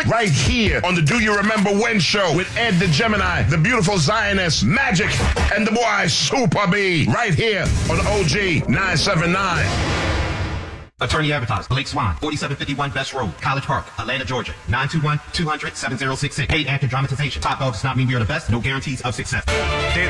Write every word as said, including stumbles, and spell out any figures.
music right here on the Do You Remember When show with Ed the Gemini, the beautiful Zionist, Magic, and the boy Super B right here on O G nine seven nine. Attorney advertised. Blake Swan, forty-seven fifty-one Best Road, College Park, Atlanta, Georgia. nine two one, two hundred, seven zero six six. Paid actor dramatization. Top dogs does not mean we are the best. No guarantees of success. Daily